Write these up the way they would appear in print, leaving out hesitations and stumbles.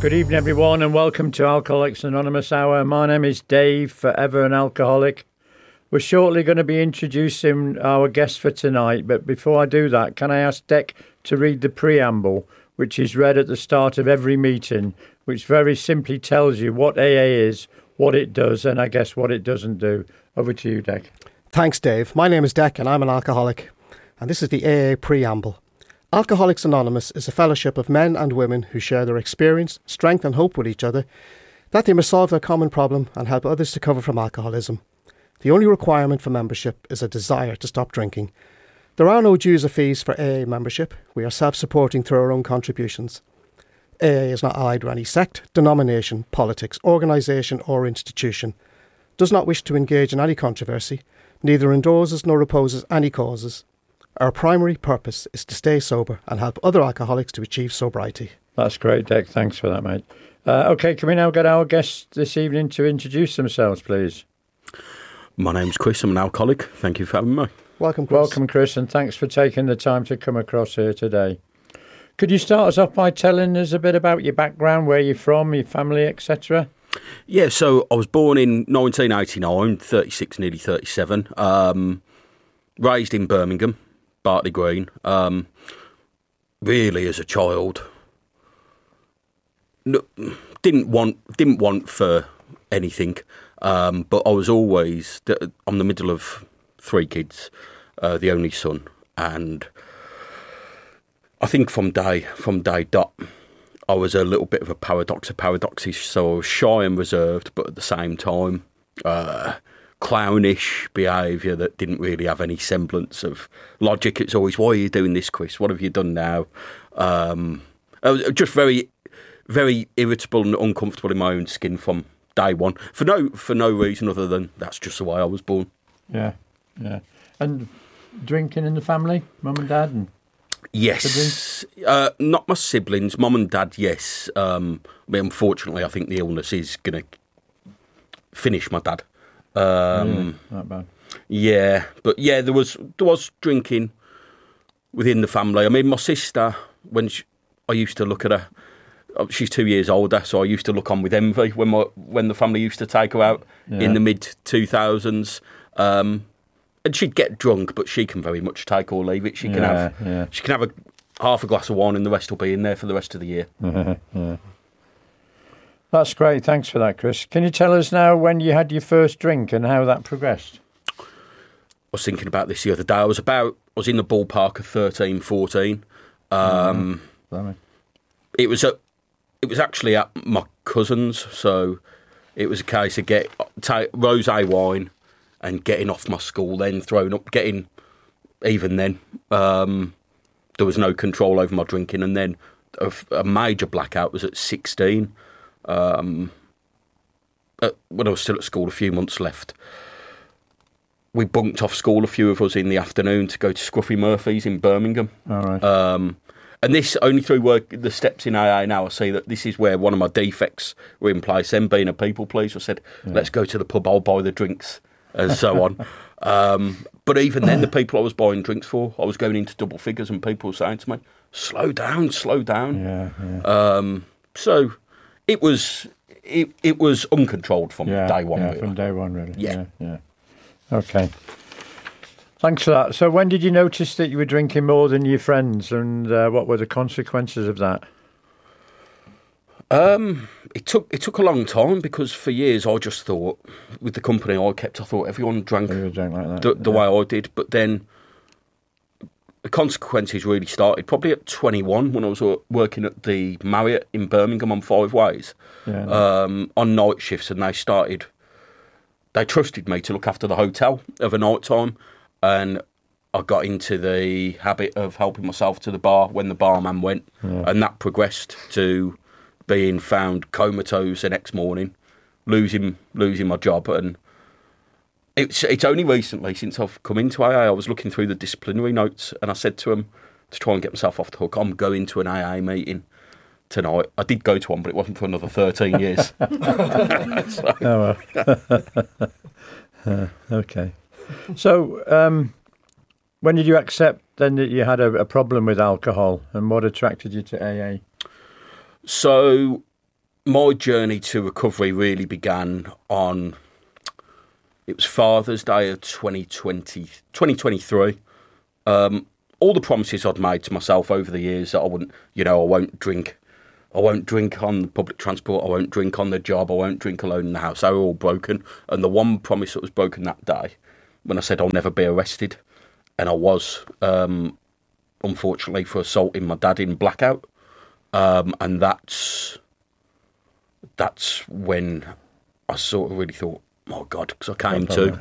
Good evening, everyone, and welcome to Alcoholics Anonymous Hour. My name is Dave, forever an alcoholic. We're shortly going to be introducing our guest for tonight, but before I do that, can I ask Dec to read the preamble, which is read at the start of every meeting, which very simply tells you what AA is, what it does, and I guess what it doesn't do. Over to you, Dec. Thanks, Dave. My name is Dec, and I'm an alcoholic, and this is the AA preamble. Alcoholics Anonymous is a fellowship of men and women who share their experience, strength and hope with each other, that they may solve their common problem and help others to recover from alcoholism. The only requirement for membership is a desire to stop drinking. There are no dues or fees for AA membership. We are self-supporting through our own contributions. AA is not allied to any sect, denomination, politics, organisation or institution, does not wish to engage in any controversy, neither endorses nor opposes any causes. Our primary purpose is to stay sober and help other alcoholics to achieve sobriety. That's great, Dec. Thanks for that, mate. OK, can we now get our guests this evening to introduce themselves, please? My name's Chris. I'm an alcoholic. Thank you for having me. Welcome, Chris. Welcome, Chris, and thanks for taking the time to come across here today. Could you start us off by telling us a bit about your background, where you're from, your family, etc.? Yeah, so I was born in 1989, 36, nearly 37. Raised in Birmingham, Bartley Green. Really, as a child, didn't want for anything. But I was always, I'm the middle of three kids, the only son, and I think from day dot, I was a little bit of a paradoxish, so I was shy and reserved, but at the same time, clownish behaviour that didn't really have any semblance of logic. It's always, why are you doing this, Chris? What have you done now? I was just very, very irritable and uncomfortable in my own skin from day one, for no reason other than that's just the way I was born. Yeah. And drinking in the family, mum and dad, and yes, not my siblings, mum and dad. Yes, unfortunately, I think the illness is going to finish my dad. Really? Not bad. Yeah, but yeah, there was drinking within the family. I mean, my sister, I used to look at her. She's 2 years older, so I used to look on with envy when the family used to take her out in the mid-2000s. And she'd get drunk, but she can very much take or leave it. She can have half a glass of wine and the rest will be in there for the rest of the year. Yeah. That's great. Thanks for that, Chris. Can you tell us now when you had your first drink and how that progressed? I was thinking about this the other day. I was in the ballpark of 13, 14. It was actually at my cousin's, so it was a case of rosé wine and getting off my school, then throwing up, even then, there was no control over my drinking, and then a major blackout was at 16, when I was still at school, a few months left. We bunked off school, a few of us, in the afternoon to go to Scruffy Murphy's in Birmingham. All right. And this, only through the steps in AA now, I see that this is where one of my defects were in place. Then being a people pleaser, I said, let's go to the pub, I'll buy the drinks, and so on. But even then, the people I was buying drinks for, I was going into double figures, and people were saying to me, slow down. Yeah. So it was uncontrolled from day one. Yeah, from day one, really. Yeah. Okay. Thanks for that. So when did you notice that you were drinking more than your friends, and what were the consequences of that? It took a long time, because for years I just thought, with the company I kept, I thought everyone drank like that. the way I did. But then the consequences really started probably at 21, when I was working at the Marriott in Birmingham on Five Ways, on night shifts, and they trusted me to look after the hotel of a night time. And I got into the habit of helping myself to the bar when the barman went, and that progressed to being found comatose the next morning, losing my job. And it's only recently, since I've come into AA, I was looking through the disciplinary notes, and I said to him, to try and get myself off the hook, I'm going to an AA meeting tonight. I did go to one, but it wasn't for another 13 years. Oh, well. Okay. So, when did you accept then that you had a problem with alcohol, and what attracted you to AA? So, my journey to recovery really began on, it was Father's Day of 2023. All the promises I'd made to myself over the years that I wouldn't, I won't drink. I won't drink on public transport. I won't drink on the job. I won't drink alone in the house. They were all broken. And the one promise that was broken that day, when I said I'll never be arrested, and I was, unfortunately, for assaulting my dad in blackout. And that's when I sort of really thought, oh God, because I came to,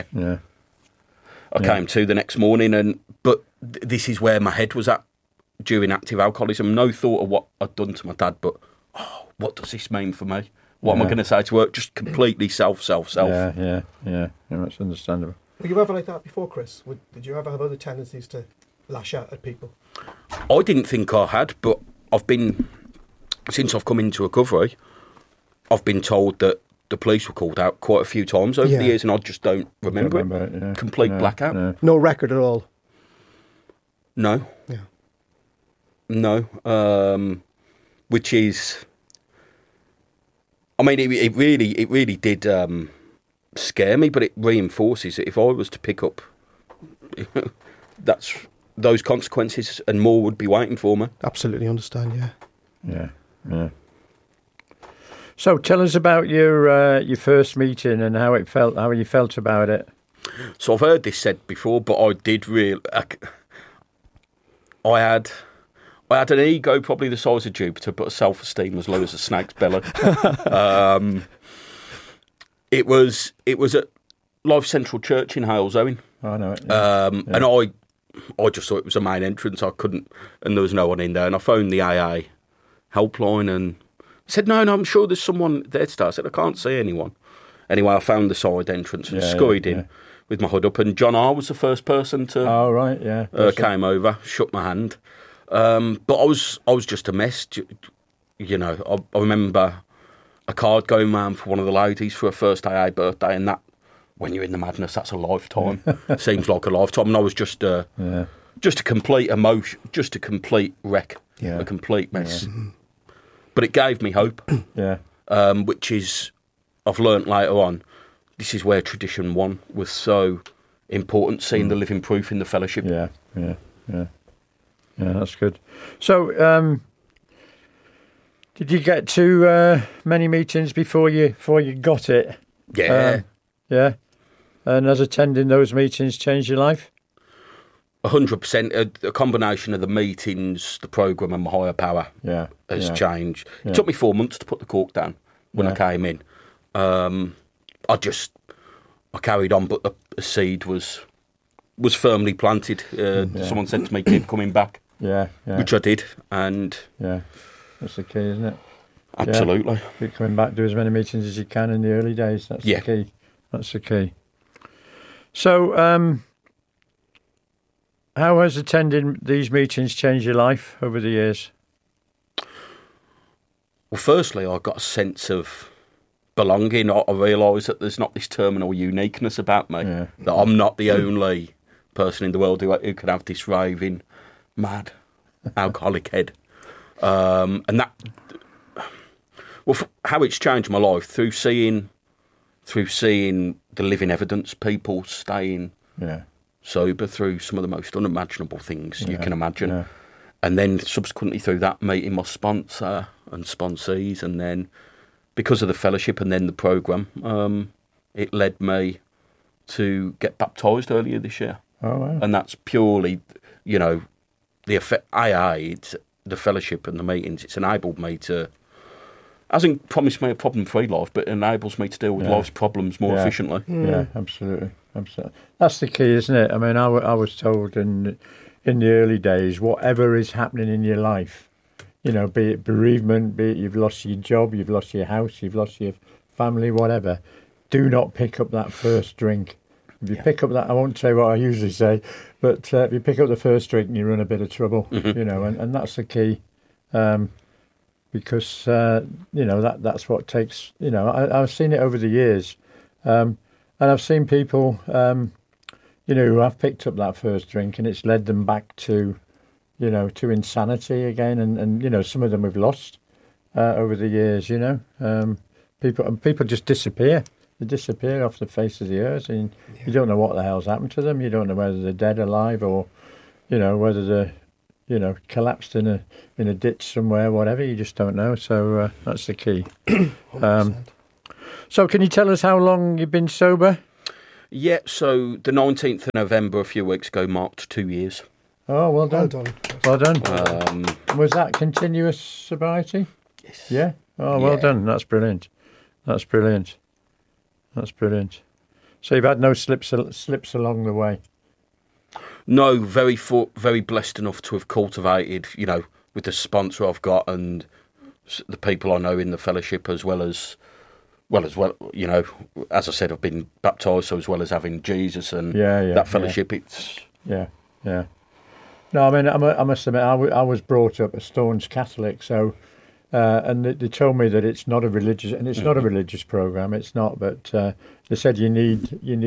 I came to the next morning, but this is where my head was at during active alcoholism. No thought of what I'd done to my dad, but what does this mean for me? What am I going to say to her? Just completely self. Yeah, that's understandable. Were you ever like that before, Chris? Did you ever have other tendencies to lash out at people? I didn't think I had, but since I've come into recovery, I've been told that the police were called out quite a few times over the years, and I just don't remember it. Yeah. Complete blackout. No record at all? No. Yeah. No. Which is, I mean, it really did scare me, but it reinforces that if I was to pick up, those consequences and more would be waiting for me. Absolutely understand. Yeah. So tell us about your first meeting and how you felt about it. So I've heard this said before, but I did really. I had an ego probably the size of Jupiter, but a self-esteem as low as a snake's belly. It was at Life Central Church in Hales, Owen. I know it. And I just thought it was a main entrance. I couldn't, and there was no one in there. And I phoned the AA helpline and said, no, I'm sure there's someone there today. I said, I can't see anyone. Anyway, I found the side entrance and scurried in with my hood up. And John R. was the first person to... Oh, right, yeah. Came over, shook my hand. But I was just a mess. I remember a card going round for one of the ladies for her first AA birthday, and that, when you're in the madness, that's a lifetime. Seems like a lifetime. And I was just a complete emotion, just a complete wreck, a complete mess. Yeah. But it gave me hope. Which is, I've learnt later on, this is where Tradition 1 was so important, seeing the living proof in the fellowship. Yeah, that's good. So, did you get to many meetings before you got it? Yeah. And has attending those meetings changed your life? 100%. A combination of the meetings, the programme and my higher power has changed. It took me 4 months to put the cork down when I came in. I carried on, but the seed was firmly planted. Someone said to me, keep coming back. Which I did. And that's the key, isn't it? Absolutely. Keep coming back, do as many meetings as you can in the early days. That's the key. That's the key. So, how has attending these meetings changed your life over the years? Well, firstly, I got a sense of belonging. I realised that there's not this terminal uniqueness about me, that I'm not the only person in the world who can have this raving, mad, alcoholic head. And that, how it's changed my life through seeing the living evidence, people staying sober through some of the most unimaginable things you can imagine. And then subsequently through that, meeting my sponsor and sponsees, and then because of the fellowship and then the programme, it led me to get baptised earlier this year. Oh, wow. And that's purely, the effect, it's the fellowship and the meetings, it's enabled me to, hasn't promised me a problem-free life, but it enables me to deal with life's problems more efficiently. Yeah, absolutely. That's the key, isn't it? I mean, I was told in the early days, whatever is happening in your life, be it bereavement, be it you've lost your job, you've lost your house, you've lost your family, whatever, do not pick up that first drink. If you pick up that, I won't say what I usually say, but if you pick up the first drink, you run a bit of trouble, and that's the key. Because, that's what takes, I've seen it over the years. And I've seen people, who have picked up that first drink and it's led them back to, to insanity again. And some of them we've lost, over the years. People just disappear. They disappear off the face of the earth, and you don't know what the hell's happened to them. You don't know whether they're dead, alive, or whether they're collapsed in a ditch somewhere, whatever. You just don't know. So that's the key. So can you tell us how long you've been sober? Yeah, so the 19th of November, a few weeks ago, marked 2 years. Oh, well done. Well done. Well done. Was that continuous sobriety? Yes. Yeah? Oh, well done. That's brilliant. That's brilliant. So you've had no slips along the way? No, very blessed enough to have cultivated, with the sponsor I've got and the people I know in the fellowship, as well, as I said, I've been baptised, so as well as having Jesus and that fellowship, it's... Yeah. No, I mean, I must admit, I was brought up a staunch Catholic, so... and they told me that it's not a religious, and it's not a religious program. It's not, but they said you need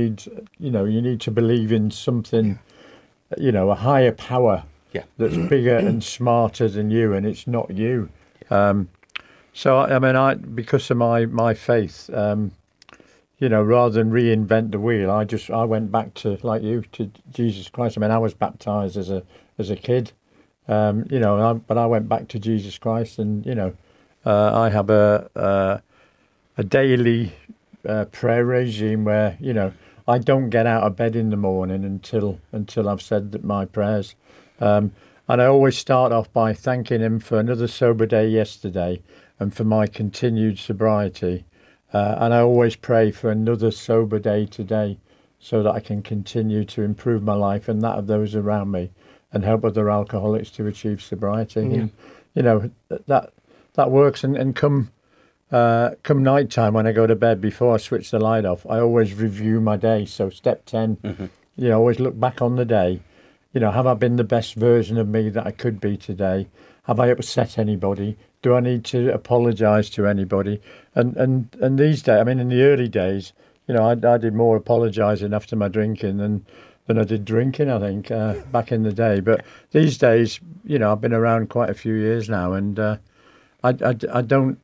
to believe in something, a higher power that's bigger and smarter than you, and it's not you. So I mean, because of my faith, rather than reinvent the wheel, I went back to, like you, to Jesus Christ. I mean, I was baptized as a kid. But I went back to Jesus Christ, and I have a daily prayer regime where I don't get out of bed in the morning until I've said my prayers, and I always start off by thanking Him for another sober day yesterday and for my continued sobriety, and I always pray for another sober day today, so that I can continue to improve my life and that of those around me, and help other alcoholics to achieve sobriety. And, that works. And come night time, when I go to bed, before I switch the light off, I always review my day. So step 10, always look back on the day. Have I been the best version of me that I could be today? Have I upset anybody? Do I need to apologise to anybody? And these days, I mean, in the early days, I did more apologising after my drinking than I did drinking, I think, back in the day. But these days, I've been around quite a few years now, and I don't,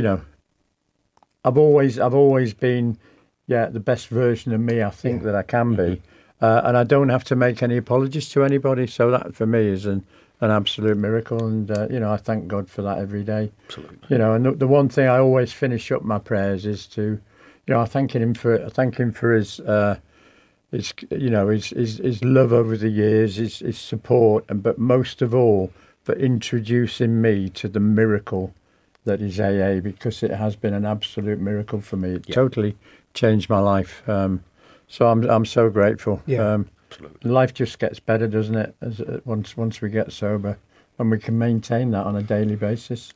I've always been, the best version of me I think that I can be, and I don't have to make any apologies to anybody. So that for me is an absolute miracle, and I thank God for that every day. Absolutely. And the one thing I always finish up my prayers is to, I thank him for his. His love over the years, his support, but most of all for introducing me to the miracle that is AA, because it has been an absolute miracle for me. It totally changed my life. So I'm so grateful. Life just gets better, doesn't it? Once we get sober, and we can maintain that on a daily basis.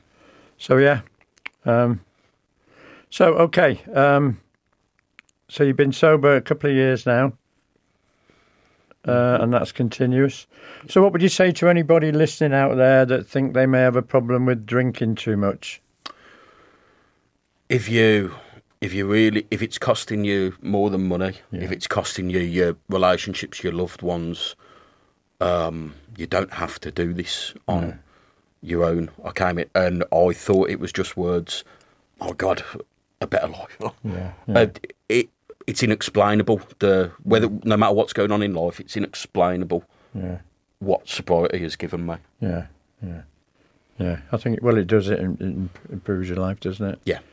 So you've been sober a couple of years now, and that's continuous. So what would you say to anybody listening out there that think they may have a problem with drinking too much? If it's costing you more than money, if it's costing you your relationships, your loved ones, you don't have to do this on your own. I came in and I thought it was just words. Oh God, a better life. It's inexplainable. No matter what's going on in life, it's inexplainable. What sobriety has given me. I think it does. It improves your life, doesn't it? Yeah.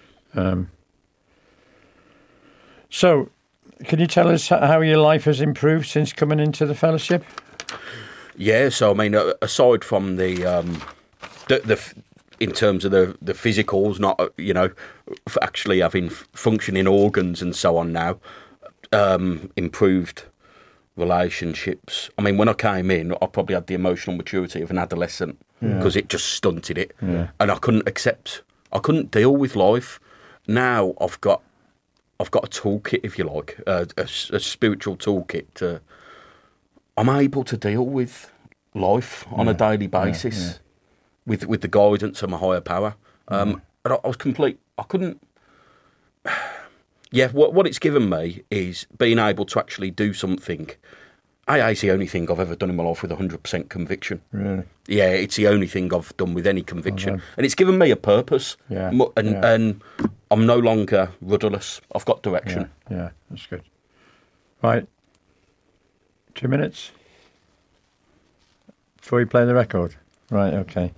So, can you tell us how your life has improved since coming into the fellowship? Yeah. So I mean, aside from the in terms of the physicals, not for actually having functioning organs and so on now, improved relationships. I mean, when I came in, I probably had the emotional maturity of an adolescent because it just stunted it, and I couldn't deal with life. Now I've got a toolkit, if you like, a spiritual toolkit. I'm able to deal with life on a daily basis. With the guidance of my higher power. And I was complete. I couldn't... What it's given me is being able to actually do something AA is the only thing I've ever done in my life with 100% conviction. Really? Yeah, it's the only thing I've done with any conviction. And it's given me a purpose. Yeah. And I'm no longer rudderless. I've got direction. Yeah, that's good. Right. 2 minutes before you play the record. Right, okay.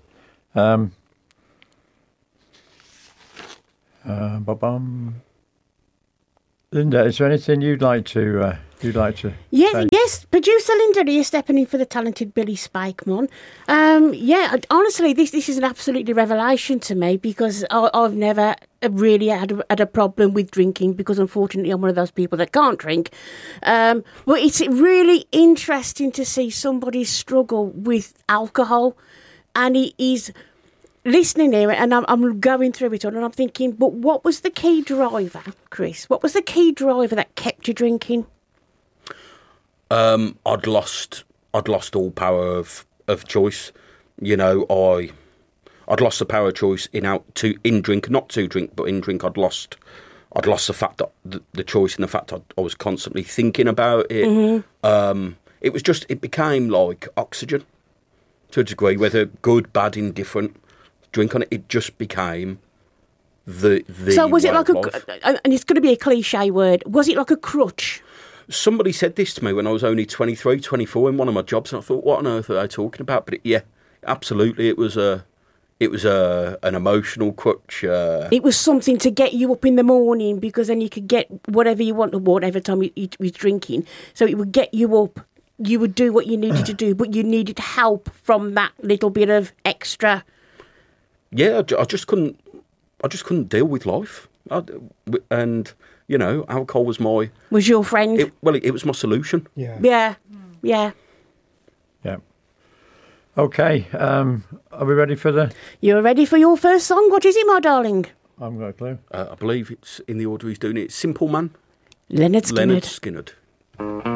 Linda, is there anything you'd like to Yes, producer Linda here stepping in for the talented Billy Spikeman. Honestly, this is an absolutely revelation to me, because I've never really had a problem with drinking, because unfortunately I'm one of those people that can't drink. But it's really interesting to see somebody struggle with alcohol, and it is listening here, and I'm going through it all, and I'm thinking, but what was the key driver, Chris? What was the key driver that kept you drinking? I'd lost all power of choice. You know, I'd lost the power of choice in drink, not to drink, but in drink. I'd lost the fact that the choice, and the fact I was constantly thinking about it. Mm-hmm. It became like oxygen to a degree, whether good, bad, indifferent. Drink on it, it just became the. So was it like and it's going to be a cliche word, was it like a crutch? Somebody said this to me when I was only 23, 24 in one of my jobs, and I thought, what on earth are they talking about? But absolutely, it was an emotional crutch. It was something to get you up in the morning, because then you could get whatever you want, or whatever time you was drinking. So it would get you up. You would do what you needed to do, but you needed help from that little bit of extra. Yeah, I just couldn't deal with life, and you know, alcohol was was your friend. It was my solution. Yeah. Okay, are we ready for the? You're ready for your first song. What is it, my darling? I haven't got a clue. I believe it's in the order he's doing it. Simple Man. Leonard Skinner. Leonard Skinner.